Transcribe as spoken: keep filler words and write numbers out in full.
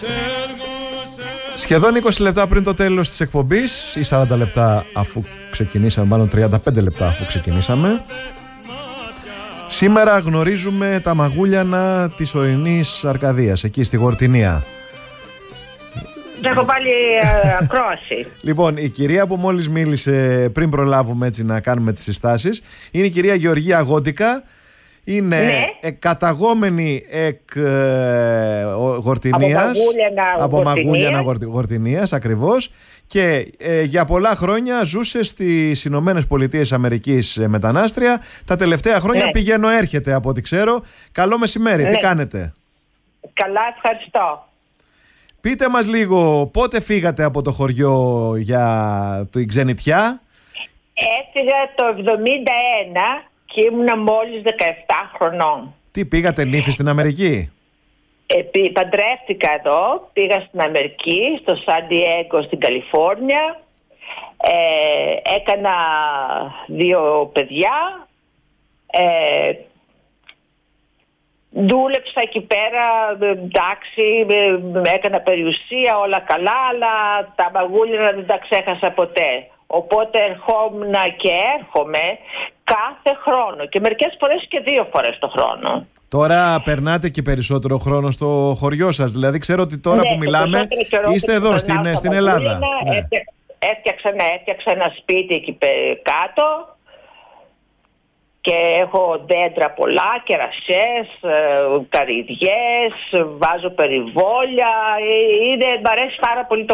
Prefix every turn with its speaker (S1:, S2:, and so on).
S1: Σχεδόν είκοσι λεπτά πριν το τέλος της εκπομπής, ή σαράντα λεπτά αφού ξεκινήσαμε, μάλλον τριάντα πέντε λεπτά αφού ξεκινήσαμε, σήμερα γνωρίζουμε τα μαγούλιανα της ορεινής Αρκαδίας, εκεί στη Γορτινία.
S2: Έχω πάλι ακρόαση.
S1: Λοιπόν, η κυρία που μόλις μίλησε, πριν προλάβουμε έτσι να κάνουμε τις συστάσεις, είναι η κυρία Γεωργία Γόντικα. Είναι
S2: ναι.
S1: καταγόμενη εκ ε, Γορτινίας, από Μαγούλιανα Γορτινίας ακριβώς, και ε, για πολλά χρόνια ζούσε στις Ηνωμένες Πολιτείες Αμερικής ε, μετανάστρια. Τα τελευταία χρόνια ναι. πηγαίνω έρχεται από ό,τι ξέρω. Καλό μεσημέρι, ναι. τι κάνετε?
S2: Καλά, ευχαριστώ.
S1: Πείτε μας λίγο, πότε φύγατε από το χωριό για την ξενιτιά?
S2: Έφυγα το εβδομήντα ένα και ήμουνα μόλις δεκαεπτά χρονών.
S1: Τι, πήγατε νύφη στην Αμερική?
S2: Ε, παντρεύτηκα εδώ, πήγα στην Αμερική, στο Σαν Διέγκο στην Καλιφόρνια. Ε, έκανα δύο παιδιά. Ε, Δούλεψα εκεί πέρα, εντάξει, έκανα περιουσία, όλα καλά, αλλά τα μαγούλινα δεν τα ξέχασα ποτέ. Οπότε ερχόμουν και έρχομαι κάθε χρόνο και μερικές φορές και δύο φορές το χρόνο.
S1: Τώρα περνάτε και περισσότερο χρόνο στο χωριό σας, δηλαδή ξέρω ότι τώρα
S2: ναι,
S1: που μιλάμε είστε εδώ στην, στην Ελλάδα.
S2: Ναι. Έφτιαξα, ναι, έφτιαξα ένα σπίτι εκεί κάτω. Και έχω δέντρα πολλά, κερασιές, καρυδιές, βάζω περιβόλια. Είναι, μ' αρέσει πάρα πολύ το